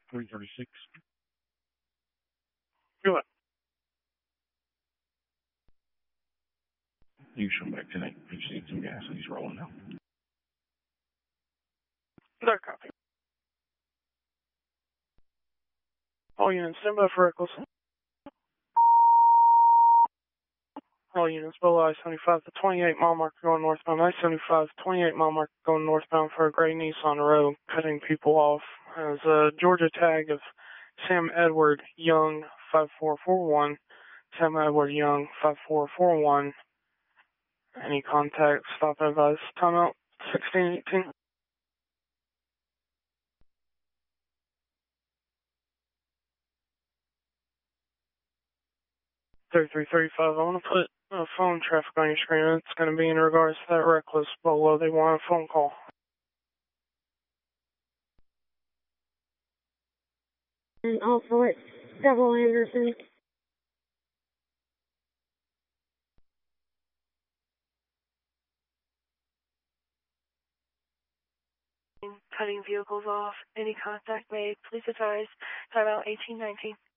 336. Good. You should back tonight. We just need some gas and he's rolling now. That copy. All units, stand by for reckless. All units, below I-75 to 28 mile marker going northbound. I-75 to 28 mile marker going northbound for a gray Nissan Rogue, cutting people off. Has a Georgia tag of Sam Edward Young 5441. Sam Edward Young 5441. Any contact, stop advice, timeout 1618. 3335. I want to put phone traffic on your screen. It's going to be in regards to that reckless bolo. They want a phone call. And also it's Devil Anderson. Cutting vehicles off. Any contact made, please advise. Timeout 1819.